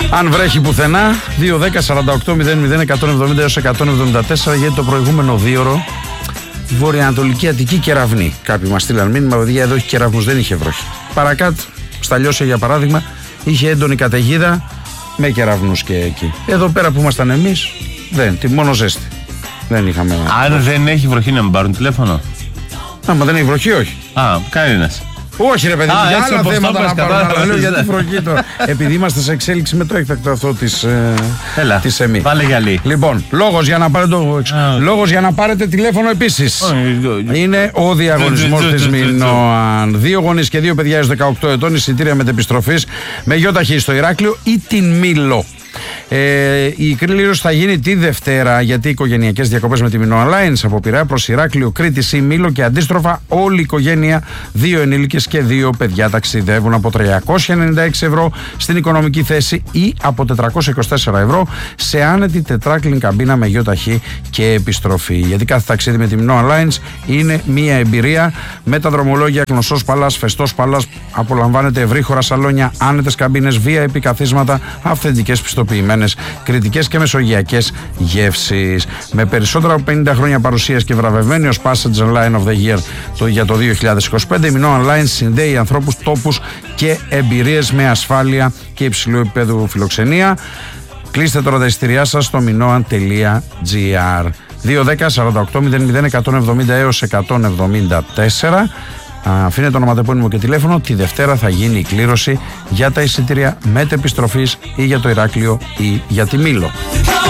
Αν βρέχει πουθενά, 2-10-48-00-170 έως 174, γιατί το προηγούμενο δίωρο βορειοανατολική Αττική κεραυνή. Κάποιοι μας στείλαν μήνυμα, παιδιά, εδώ έχει κεραυνούς, δεν είχε βροχή. Παρακάτω, στα Λιώσια για παράδειγμα, είχε έντονη καταιγίδα με κεραυνούς και εκεί. Εδώ πέρα που ήμασταν εμείς, μόνο ζέστη. Δεν είχαμε. Αν δεν έχει βροχή να μην πάρουν τηλέφωνο. Άμα δεν έχει βροχή, όχι. Κανένας. Όχι, ρε παιδί, για άλλα θέματα να πάρουμε. Αλλά λέω γιατί βροχή τώρα. Επειδή είμαστε σε εξέλιξη με το έκτακτο αυτό της ΕΜΗ. Πάλι γυαλί. Λοιπόν, λόγος για να πάρετε τηλέφωνο επίσης. Είναι ο διαγωνισμός της Μινώαν. 2 γονείς και 2 παιδιά έως 18 ετών, εισιτήρια μετεπιστροφής με γιοταχή στο Ηράκλειο ή την Μήλο. Η κλήρωση θα γίνει τη Δευτέρα, γιατί οι οικογενειακές διακοπές με τη Minoan Lines από Πειραιά προς Ηράκλειο, Κρήτη ή Μήλο και αντίστροφα, όλη η οικογένεια, 2 ενήλικες και 2 παιδιά ταξιδεύουν από 396 ευρώ στην οικονομική θέση ή από 424 ευρώ σε άνετη τετράκλινη καμπίνα με γιοταχή και επιστροφή. Γιατί κάθε ταξίδι με τη Minoan Lines είναι μία εμπειρία με τα δρομολόγια γνωστός Παλάς, φεστός Παλάς. Απολαμβάνετε ευρύχωρα σαλόνια, άνετες καμπίνες, VIP καθίσματα, αυθεντικές πιστοποιημένες κρητικές και μεσογειακές γεύσεις. Με περισσότερα από 50 χρόνια παρουσίας και βραβευμένη ως Passenger Line of the Year για το 2025, η Minoan Lines συνδέει ανθρώπους, τόπους και εμπειρίες με ασφάλεια και υψηλού επίπεδου φιλοξενία. Κλείστε τώρα τα εισιτήριά σας στο minoan.gr. 2-10-48-00-170 έως 174. Αφήνετε το ονοματεπώνυμο και τηλέφωνο. Τη Δευτέρα θα γίνει η κλήρωση για τα εισιτήρια μετεπιστροφής ή για το Ηράκλειο ή για τη Μήλο.